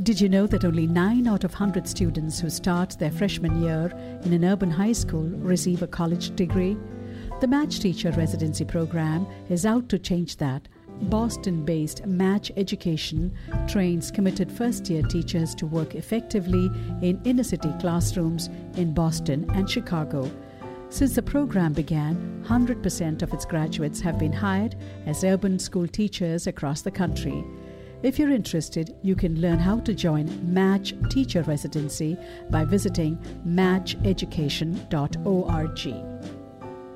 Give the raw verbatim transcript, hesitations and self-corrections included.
Did you know that only nine out of one hundred students who start their freshman year in an urban high school receive a college degree? The Match Teacher Residency Program is out to change that. Boston-based Match Education trains committed first-year teachers to work effectively in inner-city classrooms in Boston and Chicago. Since the program began, one hundred percent of its graduates have been hired as urban school teachers across the country. If you're interested, you can learn how to join Match Teacher Residency by visiting match education dot org.